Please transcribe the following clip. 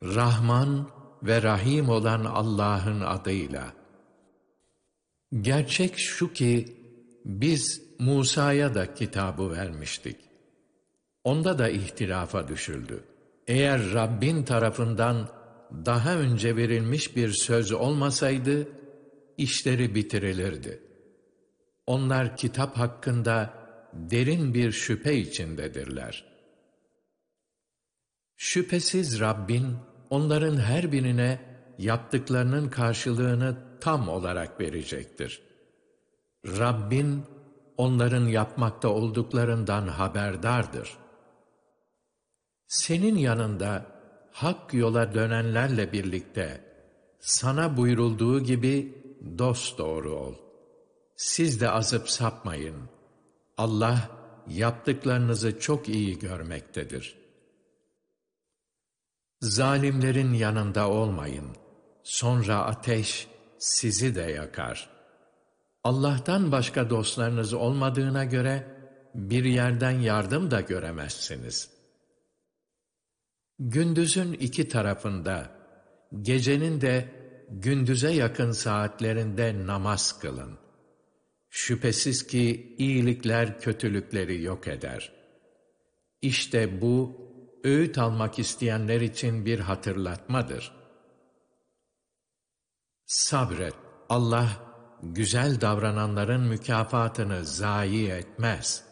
Rahman ve Rahim olan Allah'ın adıyla. Gerçek şu ki, biz Musa'ya da kitabı vermiştik. Onda da ihtilafa düşüldü. Eğer Rabbin tarafından daha önce verilmiş bir söz olmasaydı, işleri bitirilirdi. Onlar kitap hakkında derin bir şüphe içindedirler. Şüphesiz Rabbin, onların her birine yaptıklarının karşılığını tam olarak verecektir. Rabbin, onların yapmakta olduklarından haberdardır. Senin yanında hak yola dönenlerle birlikte sana buyurulduğu gibi dosdoğru ol. Siz de azıp sapmayın. Allah yaptıklarınızı çok iyi görmektedir. Zalimlerin yanında olmayın. Sonra ateş sizi de yakar. Allah'tan başka dostlarınız olmadığına göre bir yerden yardım da göremezsiniz. Gündüzün iki tarafında, gecenin de gündüze yakın saatlerinde namaz kılın. Şüphesiz ki iyilikler kötülükleri yok eder. İşte bu, öğüt almak isteyenler için bir hatırlatmadır. Sabret, Allah güzel davrananların mükafatını zayi etmez.